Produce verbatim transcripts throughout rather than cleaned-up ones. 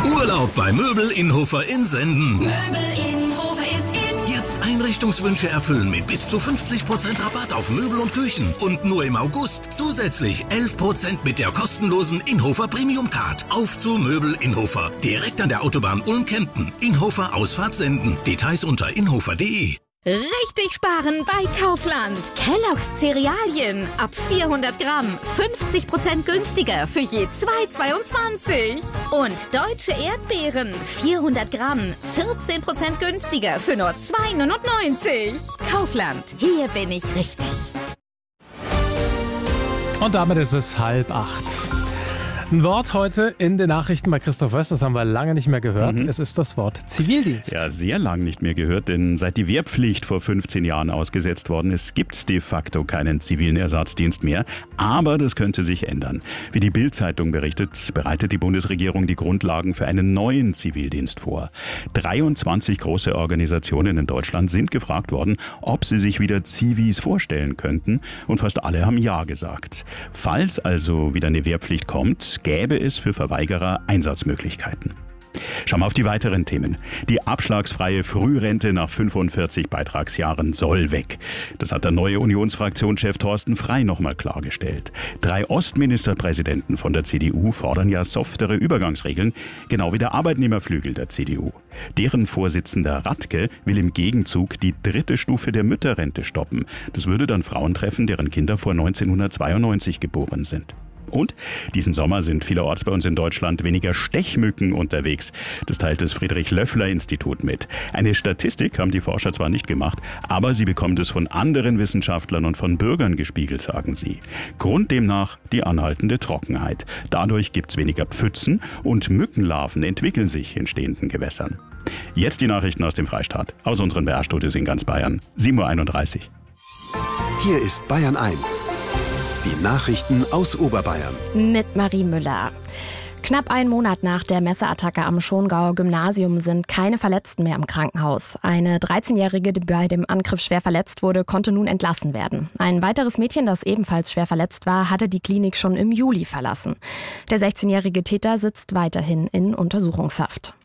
Urlaub bei Möbel Inhofer in Senden. Möbel Inhofer ist in. Jetzt Einrichtungswünsche erfüllen mit bis zu fünfzig Prozent Rabatt auf Möbel und Küchen. Und nur im August zusätzlich elf Prozent mit der kostenlosen Inhofer Premium Card. Auf zu Möbel Inhofer. Direkt an der Autobahn Ulm-Kempten. Inhofer Ausfahrt Senden. Details unter inhofer punkt de. Richtig sparen bei Kaufland. Kellogg's Cerealien ab vierhundert Gramm fünfzig Prozent günstiger für je zwei Euro zweiundzwanzig. Und deutsche Erdbeeren vierhundert Gramm vierzehn Prozent günstiger für nur zwei Euro neunundneunzig. Kaufland, hier bin ich richtig. Und damit ist es halb acht. Ein Wort heute in den Nachrichten bei Christoph Wöst, das haben wir lange nicht mehr gehört. Mhm. Es ist das Wort Zivildienst. Ja, sehr lang nicht mehr gehört, denn seit die Wehrpflicht vor fünfzehn Jahren ausgesetzt worden ist, gibt es de facto keinen zivilen Ersatzdienst mehr. Aber das könnte sich ändern. Wie die Bild-Zeitung berichtet, bereitet die Bundesregierung die Grundlagen für einen neuen Zivildienst vor. dreiundzwanzig große Organisationen in Deutschland sind gefragt worden, ob sie sich wieder Zivis vorstellen könnten. Und fast alle haben Ja gesagt. Falls also wieder eine Wehrpflicht kommt, gäbe es für Verweigerer Einsatzmöglichkeiten. Schauen wir auf die weiteren Themen. Die abschlagsfreie Frührente nach fünfundvierzig Beitragsjahren soll weg. Das hat der neue Unionsfraktionschef Thorsten Frey nochmal klargestellt. Drei Ostministerpräsidenten von der C D U fordern ja softere Übergangsregeln, genau wie der Arbeitnehmerflügel der C D U. Deren Vorsitzender Radke will im Gegenzug die dritte Stufe der Mütterrente stoppen. Das würde dann Frauen treffen, deren Kinder vor neunzehnhundertzweiundneunzig geboren sind. Und diesen Sommer sind vielerorts bei uns in Deutschland weniger Stechmücken unterwegs. Das teilt das Friedrich-Löffler-Institut mit. Eine Statistik haben die Forscher zwar nicht gemacht, aber sie bekommt es von anderen Wissenschaftlern und von Bürgern gespiegelt, sagen sie. Grund demnach die anhaltende Trockenheit. Dadurch gibt's weniger Pfützen und Mückenlarven entwickeln sich in stehenden Gewässern. Jetzt die Nachrichten aus dem Freistaat, aus unseren B R-Studios in ganz Bayern. sieben Uhr einunddreißig. Hier ist Bayern eins. Die Nachrichten aus Oberbayern. Mit Marie Müller. Knapp einen Monat nach der Messerattacke am Schongauer Gymnasium sind keine Verletzten mehr im Krankenhaus. Eine dreizehnjährige, die bei dem Angriff schwer verletzt wurde, konnte nun entlassen werden. Ein weiteres Mädchen, das ebenfalls schwer verletzt war, hatte die Klinik schon im Juli verlassen. Der sechzehnjährige Täter sitzt weiterhin in Untersuchungshaft.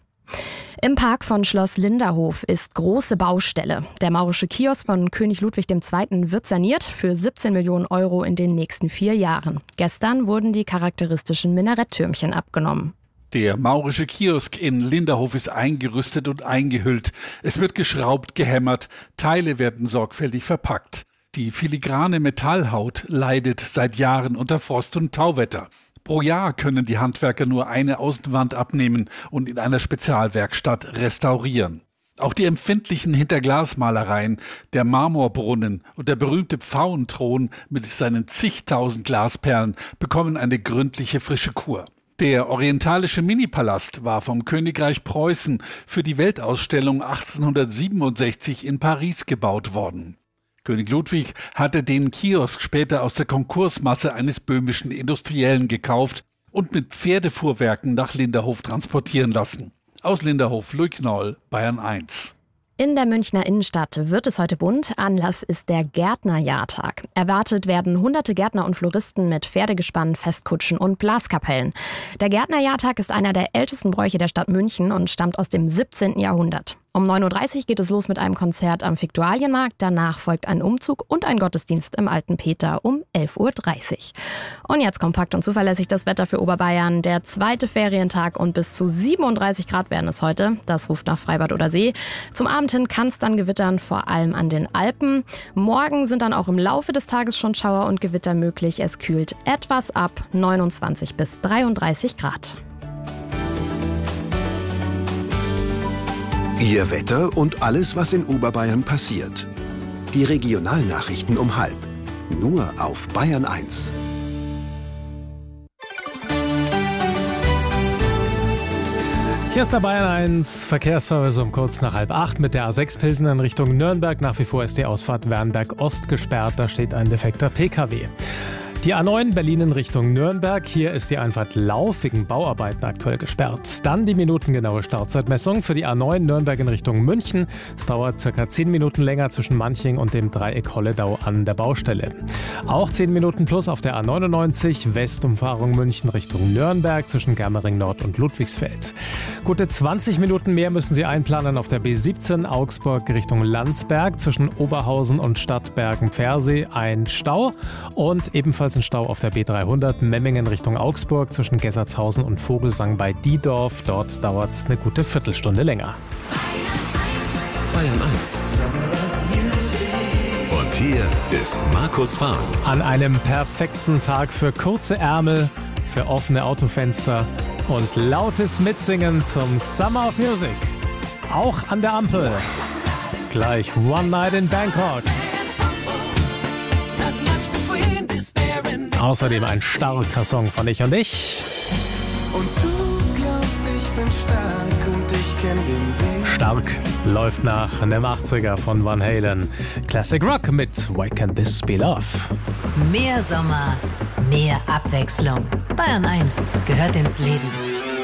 Im Park von Schloss Linderhof ist große Baustelle. Der maurische Kiosk von König Ludwig der Zweite wird saniert für siebzehn Millionen Euro in den nächsten vier Jahren. Gestern wurden die charakteristischen Minaretttürmchen abgenommen. Der maurische Kiosk in Linderhof ist eingerüstet und eingehüllt. Es wird geschraubt, gehämmert, Teile werden sorgfältig verpackt. Die filigrane Metallhaut leidet seit Jahren unter Frost und Tauwetter. Pro Jahr können die Handwerker nur eine Außenwand abnehmen und in einer Spezialwerkstatt restaurieren. Auch die empfindlichen Hinterglasmalereien, der Marmorbrunnen und der berühmte Pfauenthron mit seinen zigtausend Glasperlen bekommen eine gründliche frische Kur. Der orientalische Minipalast war vom Königreich Preußen für die Weltausstellung achtzehnhundertsiebenundsechzig in Paris gebaut worden. König Ludwig hatte den Kiosk später aus der Konkursmasse eines böhmischen Industriellen gekauft und mit Pferdefuhrwerken nach Linderhof transportieren lassen. Aus Linderhof, Louis Knoll, Bayern eins. In der Münchner Innenstadt wird es heute bunt. Anlass ist der Gärtnerjahrtag. Erwartet werden hunderte Gärtner und Floristen mit Pferdegespann, Festkutschen und Blaskapellen. Der Gärtnerjahrtag ist einer der ältesten Bräuche der Stadt München und stammt aus dem siebzehnten Jahrhundert. Um neun Uhr dreißig geht es los mit einem Konzert am Viktualienmarkt. Danach folgt ein Umzug und ein Gottesdienst im Alten Peter um elf Uhr dreißig. Und jetzt kompakt und zuverlässig das Wetter für Oberbayern. Der zweite Ferientag und bis zu siebenunddreißig Grad werden es heute. Das ruft nach Freibad oder See. Zum Abend hin kann es dann gewittern, vor allem an den Alpen. Morgen sind dann auch im Laufe des Tages schon Schauer und Gewitter möglich. Es kühlt etwas ab, neunundzwanzig bis dreiunddreißig Grad. Ihr Wetter und alles, was in Oberbayern passiert. Die Regionalnachrichten um halb. Nur auf Bayern eins. Hier ist der Bayern eins Verkehrsservice um kurz nach halb acht mit der A sechs Pilsen in Richtung Nürnberg. Nach wie vor ist die Ausfahrt Wernberg Ost gesperrt, da steht ein defekter P K W. Die A neun Berlin in Richtung Nürnberg. Hier ist die Einfahrt Lauf wegen Bauarbeiten aktuell gesperrt. Dann die minutengenaue Startzeitmessung für die A neun Nürnberg in Richtung München. Es dauert circa zehn Minuten länger zwischen Manching und dem Dreieck Holledau an der Baustelle. Auch zehn Minuten plus auf der A neunundneunzig Westumfahrung München Richtung Nürnberg zwischen Germering Nord und Ludwigsfeld. Gute zwanzig Minuten mehr müssen Sie einplanen auf der B siebzehn Augsburg Richtung Landsberg zwischen Oberhausen und Stadtbergen-Pfersee ein Stau und ebenfalls ein Stau auf der B dreihundert Memmingen Richtung Augsburg zwischen Gessertshausen und Vogelsang bei Diedorf. Dort dauert es eine gute Viertelstunde länger. Bayern eins. Und hier ist Markus Fahren. An einem perfekten Tag für kurze Ärmel, für offene Autofenster und lautes Mitsingen zum Summer of Music. Auch an der Ampel. Gleich One Night in Bangkok. Außerdem ein starker Song von Ich und Ich. Und du glaubst, ich bin stark und ich kenn den Weg. Stark läuft nach einem achtziger von Van Halen. Classic Rock mit Why Can't This Be Love? Mehr Sommer, mehr Abwechslung. Bayern eins gehört ins Leben.